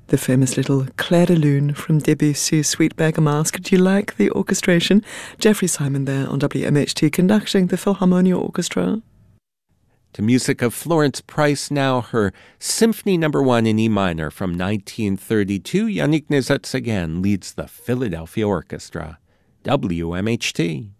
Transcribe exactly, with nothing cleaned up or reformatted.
The famous little Clair de Lune from Debussy's Sweet Beggar Masque. Do you like the orchestration? Jeffrey Simon there on W M H T conducting the Philharmonia Orchestra. To music of Florence Price now, her Symphony Number One in E minor from nineteen thirty-two. Yannick Nézet again leads the Philadelphia Orchestra. W M H T.